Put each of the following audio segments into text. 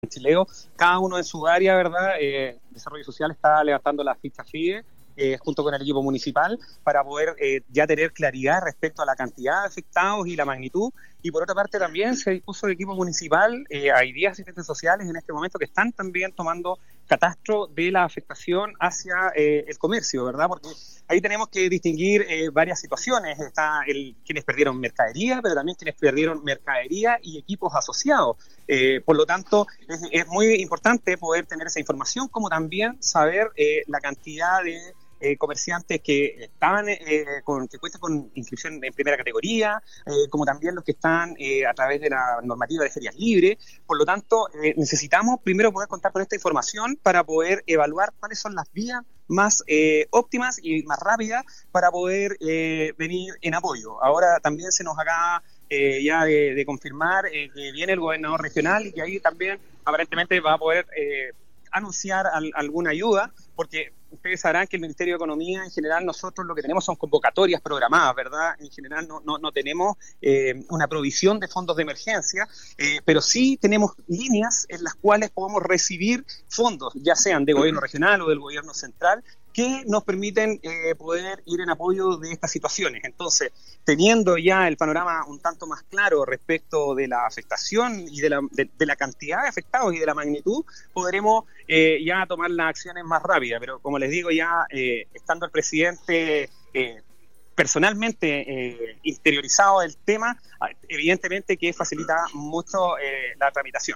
Chileo, cada uno en su área, ¿verdad? Desarrollo Social está levantando las fichas FIDE junto con el equipo municipal para poder ya tener claridad respecto a la cantidad de afectados y la magnitud. Y por otra parte también se dispuso el equipo municipal, hay 10 asistentes sociales en este momento que están también tomando catastro de la afectación hacia el comercio, ¿verdad? Porque ahí tenemos que distinguir varias situaciones. Está quienes perdieron mercadería, pero también quienes perdieron mercadería y equipos asociados. Por lo tanto, es muy importante poder tener esa información, como también saber la cantidad de comerciantes que estaban que cuentan con inscripción en primera categoría, como también los que están a través de la normativa de ferias libres. Por lo tanto, necesitamos primero poder contar con esta información para poder evaluar cuáles son las vías más óptimas y más rápidas para poder venir en apoyo. Ahora también se nos acaba ya de confirmar que viene el gobernador regional y que ahí también aparentemente va a poder anunciar alguna ayuda, porque ustedes sabrán que el Ministerio de Economía, en general, nosotros lo que tenemos son convocatorias programadas, ¿verdad? En general no tenemos una provisión de fondos de emergencia, pero sí tenemos líneas en las cuales podemos recibir fondos, ya sean de gobierno regional o del gobierno central, que nos permiten poder ir en apoyo de estas situaciones. Entonces, teniendo ya el panorama un tanto más claro respecto de la afectación y de la cantidad de afectados y de la magnitud, podremos ya tomar las acciones más rápidas. Pero como les digo, ya estando el presidente personalmente interiorizado del tema, evidentemente que facilita mucho la tramitación.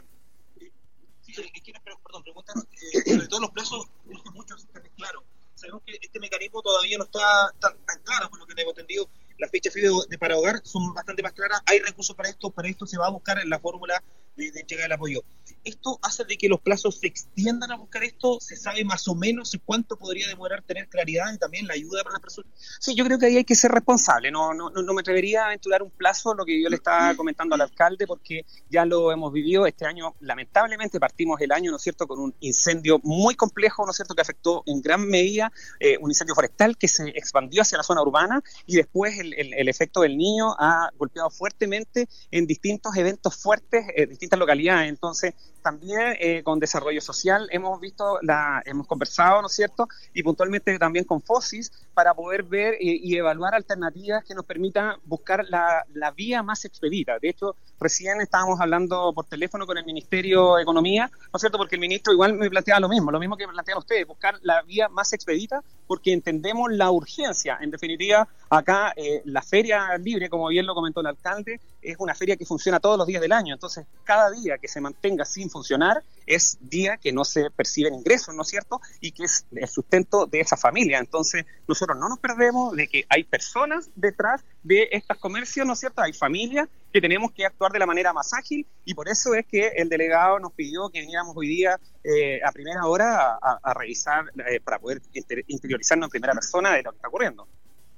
Perdón, preguntan sobre todos los plazos, muchos claro. Sabemos que este mecanismo todavía no está tan claro, por lo que tengo entendido. Las fechas FIDE para hogar son bastante más claras. Hay recursos para esto se va a buscar en la fórmula de entrega del apoyo. ¿Esto hace de que los plazos se extiendan a buscar esto? ¿Se sabe más o menos cuánto podría demorar tener claridad y también la ayuda para las personas? Sí, yo creo que ahí hay que ser responsable. No me atrevería a aventurar un plazo, lo que yo le estaba comentando al alcalde, porque ya lo hemos vivido. Este año, lamentablemente, partimos el año, ¿no es cierto?, con un incendio muy complejo, ¿no es cierto?, que afectó en gran medida un incendio forestal que se expandió hacia la zona urbana, y después el efecto del Niño ha golpeado fuertemente en distintos eventos fuertes, distintas localidades. Entonces, también con Desarrollo Social hemos conversado, ¿no es cierto?, y puntualmente también con FOSIS, para poder ver y evaluar alternativas que nos permitan buscar la vía más expedita. De hecho, recién estábamos hablando por teléfono con el Ministerio de Economía, ¿no es cierto?, porque el ministro igual me planteaba lo mismo que plantean ustedes, buscar la vía más expedita, porque entendemos la urgencia. En definitiva, acá la feria libre, como bien lo comentó el alcalde, es una feria que funciona todos los días del año. Entonces, cada día que se mantenga sin funcionar es día que no se perciben ingresos, ¿no es cierto?, y que es el sustento de esa familia. Entonces, nosotros no nos perdemos de que hay personas detrás de estos comercios, ¿no es cierto?, hay familias que tenemos que actuar de la manera más ágil, y por eso es que el delegado nos pidió que viniéramos hoy día a primera hora a revisar para poder interiorizarnos en primera persona de lo que está ocurriendo.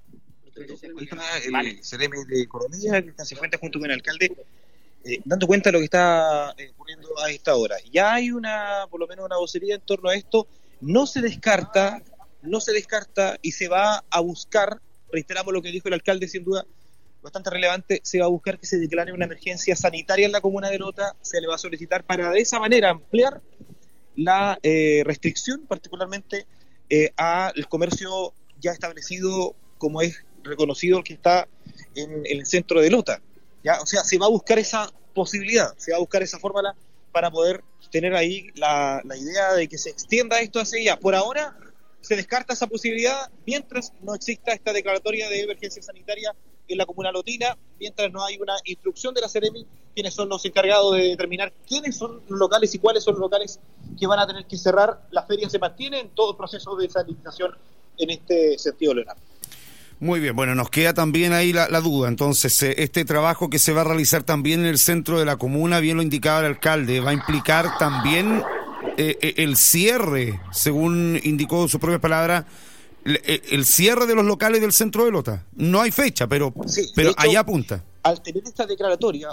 El CRM de Economía, que se cuenta junto con el alcalde, dando cuenta de lo que está ocurriendo a esta hora. Ya hay por lo menos una vocería en torno a esto. No se descarta y se va a buscar, reiteramos lo que dijo el alcalde, sin duda bastante relevante, se va a buscar que se declare una emergencia sanitaria en la comuna de Lota. Se le va a solicitar para de esa manera ampliar la restricción, particularmente al comercio ya establecido, como es reconocido el que está en el centro de Lota. ¿Ya? O sea, se va a buscar esa posibilidad, se va a buscar esa fórmula para poder tener ahí la idea de que se extienda esto hacia allá. Por ahora se descarta esa posibilidad mientras no exista esta declaratoria de emergencia sanitaria en la comuna lotina, mientras no hay una instrucción de la Seremi, quienes son los encargados de determinar quiénes son los locales y cuáles son los locales que van a tener que cerrar. La feria se mantiene en todo el proceso de sanitización en este sentido, Leonardo. Muy bien, bueno, nos queda también ahí la duda. Entonces, este trabajo que se va a realizar también en el centro de la comuna, bien lo indicaba el alcalde, va a implicar también el cierre, según indicó en sus propias palabras, el cierre de los locales del centro de Lota. No hay fecha, pero hecho, allá apunta. Al tener esta declaratoria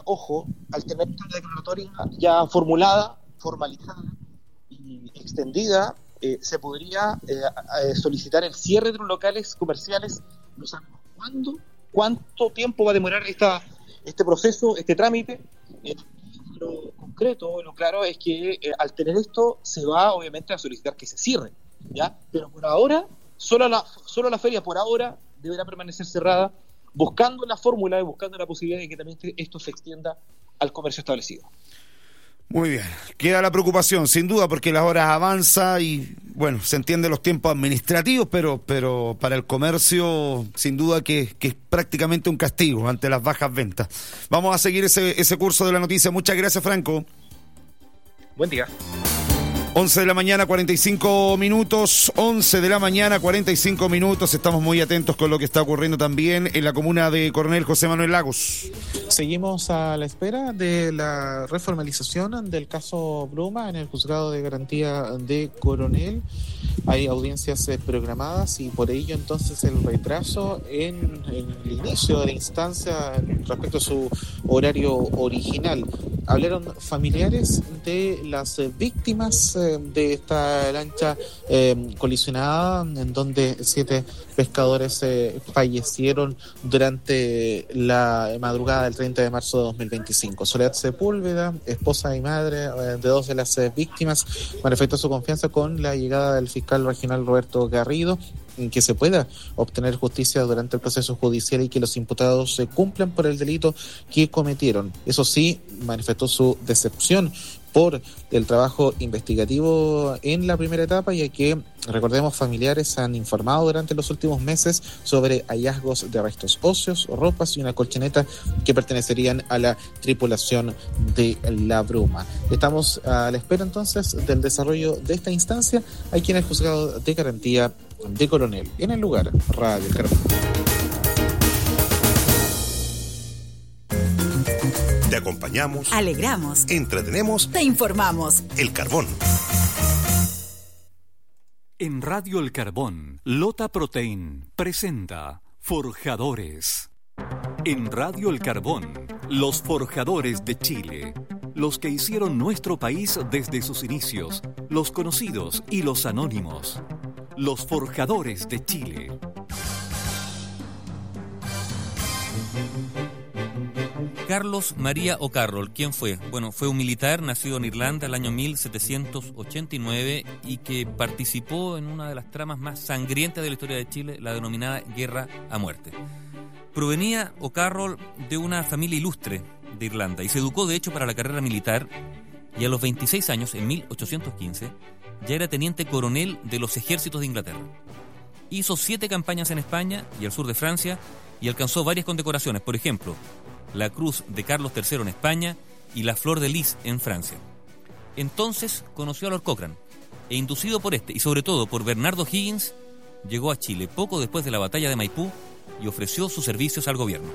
ya formulada, formalizada y extendida, se podría solicitar el cierre de los locales comerciales. No sabemos cuánto tiempo va a demorar este proceso, este trámite. lo concreto, lo claro es que al tener esto se va obviamente a solicitar que se cierre, ¿ya? Pero por ahora, solo la feria por ahora deberá permanecer cerrada, buscando la fórmula y buscando la posibilidad de que también esto se extienda al comercio establecido. Muy bien, queda la preocupación, sin duda, porque las horas avanzan y, bueno, se entienden los tiempos administrativos, pero para el comercio, sin duda que es prácticamente un castigo ante las bajas ventas. Vamos a seguir ese curso de la noticia. Muchas gracias, Franco. Buen día. 11 de la mañana, 45 minutos. 11 de la mañana, 45 minutos. Estamos muy atentos con lo que está ocurriendo también en la comuna de Coronel. José Manuel Lagos. Seguimos a la espera de la reformalización del caso Bruma en el Juzgado de Garantía de Coronel. Hay audiencias programadas y por ello entonces el retraso en el inicio de la instancia respecto a su horario original. Hablaron familiares de las víctimas de esta lancha colisionada en donde 7 pescadores fallecieron durante la madrugada del 30 de marzo de 2025. Soledad Sepúlveda, esposa y madre de 2 de las víctimas, manifestó su confianza con la llegada del fiscal regional Roberto Garrido en que se pueda obtener justicia durante el proceso judicial y que los imputados se cumplan por el delito que cometieron. Eso sí, manifestó su decepción por el trabajo investigativo en la primera etapa, ya que, recordemos, familiares han informado durante los últimos meses sobre hallazgos de restos óseos, ropas y una colchoneta que pertenecerían a la tripulación de la Bruma. Estamos a la espera entonces del desarrollo de esta instancia aquí en el Juzgado de Garantía de Coronel. En el lugar, Radio El Carbón. Te acompañamos, alegramos, entretenemos, te informamos. El Carbón. En Radio El Carbón, Lota Protein presenta Forjadores. En Radio El Carbón, los forjadores de Chile. Los que hicieron nuestro país desde sus inicios, los conocidos y los anónimos. Los forjadores de Chile. Carlos María O'Carroll, ¿quién fue? Bueno, fue un militar nacido en Irlanda el año 1789 y que participó en una de las tramas más sangrientas de la historia de Chile, la denominada Guerra a Muerte. Provenía O'Carroll de una familia ilustre de Irlanda y se educó de hecho para la carrera militar y a los 26 años, en 1815, ya era teniente coronel de los ejércitos de Inglaterra. Hizo 7 campañas en España y al sur de Francia y alcanzó varias condecoraciones, por ejemplo, la Cruz de Carlos III en España y la Flor de Lis en Francia. Entonces conoció a Lord Cochrane e inducido por este y sobre todo por Bernardo Higgins, llegó a Chile poco después de la batalla de Maipú y ofreció sus servicios al gobierno.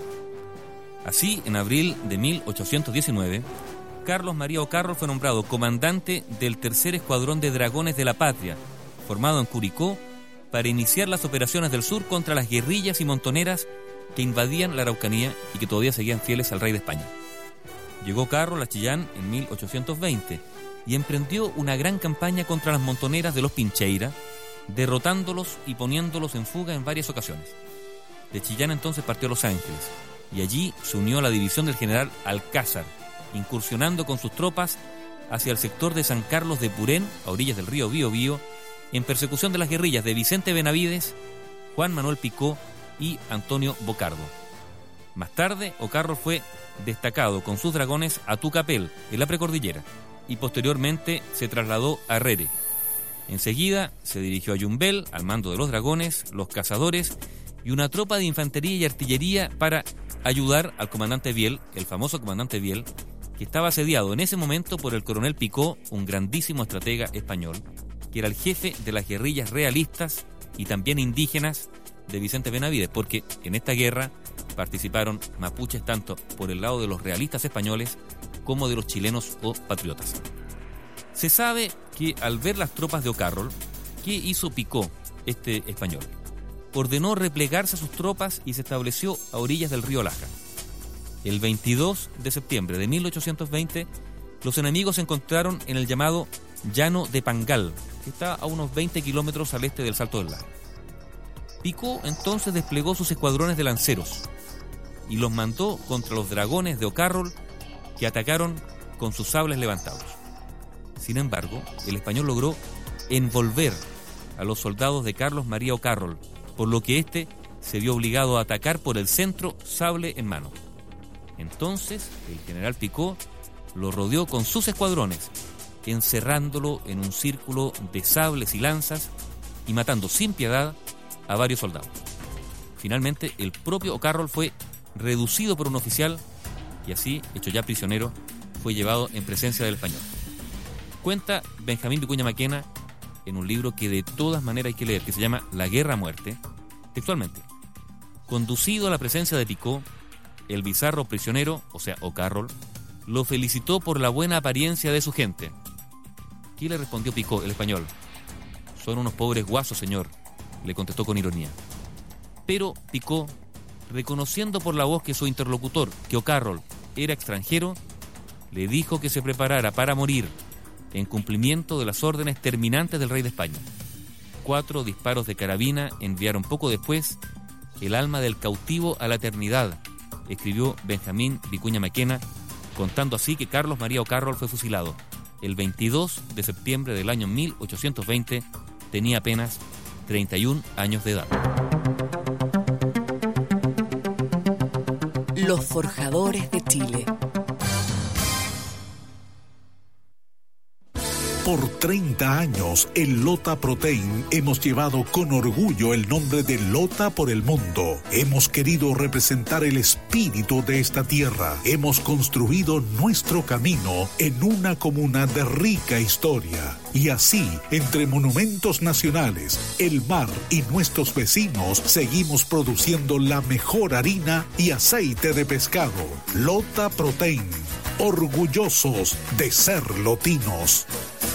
Así, en abril de 1819, Carlos María O'Carroll fue nombrado comandante del Tercer Escuadrón de Dragones de la Patria, formado en Curicó, para iniciar las operaciones del sur contra las guerrillas y montoneras que invadían la Araucanía y que todavía seguían fieles al rey de España. Llegó Carroll a Chillán en 1820 y emprendió una gran campaña contra las montoneras de los Pincheira, derrotándolos y poniéndolos en fuga en varias ocasiones. De Chillán entonces partió a Los Ángeles y allí se unió a la división del general Alcázar, incursionando con sus tropas hacia el sector de San Carlos de Purén, a orillas del río Biobío, en persecución de las guerrillas de Vicente Benavides, Juan Manuel Picó y Antonio Bocardo. Más tarde, O'Carroll fue destacado con sus dragones a Tucapel, en la precordillera, y posteriormente se trasladó a Rere. Enseguida se dirigió a Yumbel, al mando de los dragones, los cazadores y una tropa de infantería y artillería para ayudar al comandante Viel, el famoso comandante Viel, que estaba asediado en ese momento por el coronel Picó, un grandísimo estratega español, que era el jefe de las guerrillas realistas y también indígenas de Vicente Benavides, porque en esta guerra participaron mapuches tanto por el lado de los realistas españoles como de los chilenos o patriotas. Se sabe que al ver las tropas de O'Carroll, ¿qué hizo Picó, este español? Ordenó replegarse a sus tropas y se estableció a orillas del río Laja. El 22 de septiembre de 1820, los enemigos se encontraron en el llamado Llano de Pangal, que está a unos 20 kilómetros al este del Salto del Lago. Picó entonces desplegó sus escuadrones de lanceros y los mandó contra los dragones de O'Carroll, que atacaron con sus sables levantados. Sin embargo, el español logró envolver a los soldados de Carlos María O'Carroll, por lo que éste se vio obligado a atacar por el centro, sable en mano. Entonces, el general Picó lo rodeó con sus escuadrones, encerrándolo en un círculo de sables y lanzas y matando sin piedad a varios soldados. Finalmente, el propio O'Carroll fue reducido por un oficial y así, hecho ya prisionero, fue llevado en presencia del español. Cuenta Benjamín Vicuña Maquena en un libro que de todas maneras hay que leer, que se llama La Guerra a Muerte, textualmente: conducido a la presencia de Picó, el bizarro prisionero, o sea, O'Carroll, lo felicitó por la buena apariencia de su gente. ¿Qué le respondió Picó, el español? Son unos pobres guasos, señor, le contestó con ironía. Pero Picó, reconociendo por la voz que su interlocutor, que O'Carroll, era extranjero, le dijo que se preparara para morir en cumplimiento de las órdenes terminantes del rey de España. 4 disparos de carabina enviaron poco después el alma del cautivo a la eternidad, escribió Benjamín Vicuña Maquena, contando así que Carlos María O'Carroll fue fusilado el 22 de septiembre del año 1820, tenía apenas 31 años de edad. Los forjadores de Chile. Por 30 años, en Lota Protein hemos llevado con orgullo el nombre de Lota por el mundo. Hemos querido representar el espíritu de esta tierra. Hemos construido nuestro camino en una comuna de rica historia. Y así, entre monumentos nacionales, el mar y nuestros vecinos, seguimos produciendo la mejor harina y aceite de pescado. Lota Protein, orgullosos de ser lotinos.